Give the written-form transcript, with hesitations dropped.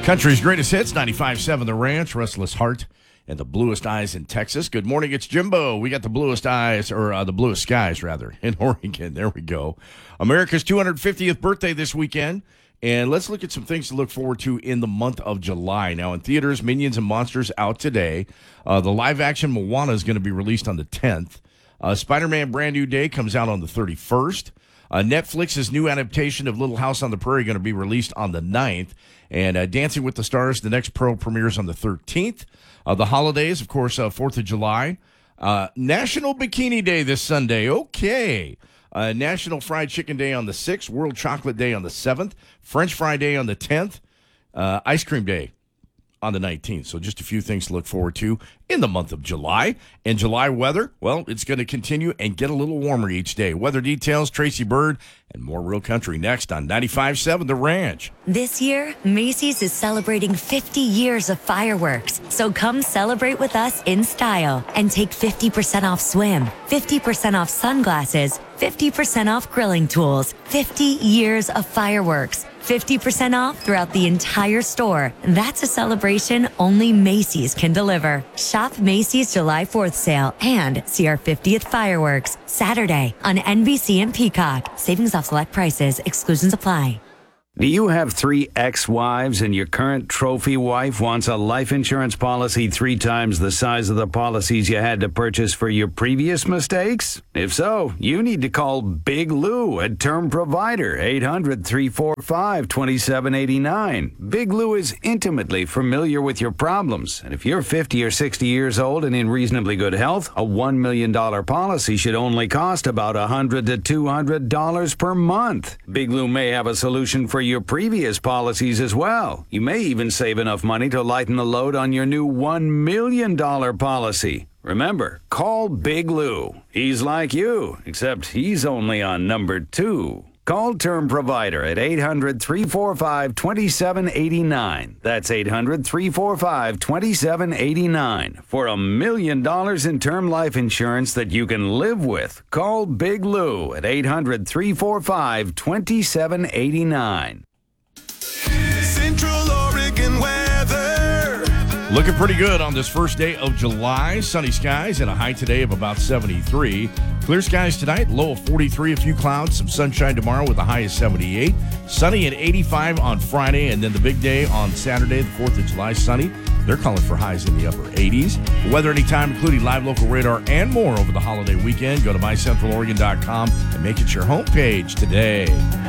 Country's greatest hits, 95.7 The Ranch, Restless Heart, and the bluest eyes in Texas. Good morning, it's Jimbo. We got the bluest eyes, or the bluest skies, rather, in Oregon. There we go. America's 250th birthday this weekend, and let's look at some things to look forward to in the month of July. Now, in theaters, Minions and Monsters out today. The live-action Moana is going to be released on the 10th. Spider-Man Brand New Day comes out on the 31st. Netflix's new adaptation of Little House on the Prairie going to be released on the 9th. And Dancing with the Stars, the next pro premieres on the 13th. The holidays, of course, 4th of July. National Bikini Day this Sunday. Okay. National Fried Chicken Day on the 6th. World Chocolate Day on the 7th. French Fry Day on the 10th. Ice Cream Day on the 19th. So just a few things to look forward to in the month of July. And July weather, well, it's going to continue and get a little warmer each day. Weather details, Tracy Bird, and more Real Country next on 95.7 The Ranch. This year, Macy's is celebrating 50 years of fireworks. So come celebrate with us in style and take 50% off swim, 50% off sunglasses, 50% off grilling tools, 50 years of fireworks, 50% off throughout the entire store. That's a celebration only Macy's can deliver. Shop Macy's July 4th sale and see our 50th fireworks Saturday on NBC and Peacock. Savings off select prices. Exclusions apply. Do you have 3 ex-wives and your current trophy wife wants a life insurance policy 3 times the size of the policies you had to purchase for your previous mistakes? If so, you need to call Big Lou at Term Provider, 800-345-2789. Big Lou is intimately familiar with your problems, and if you're 50 or 60 years old and in reasonably good health, a $1 million policy should only cost about $100 to $200 per month. Big Lou may have a solution for your previous policies as well. You may even save enough money to lighten the load on your new $1 million policy. Remember, call Big Lou. He's like you, except he's only on number 2. Call Term Provider at 800-345-2789. That's 800-345-2789. For $1 million in term life insurance that you can live with. Call Big Lou at 800-345-2789. Central Oregon weather. Looking pretty good on this first day of July. Sunny skies and a high today of about 73. Clear skies tonight, low of 43, a few clouds, some sunshine tomorrow with a high of 78. Sunny at 85 on Friday, and then the big day on Saturday, the 4th of July, sunny. They're calling for highs in the upper 80s. Weather anytime, including live local radar and more over the holiday weekend. Go to mycentraloregon.com and make it your homepage today.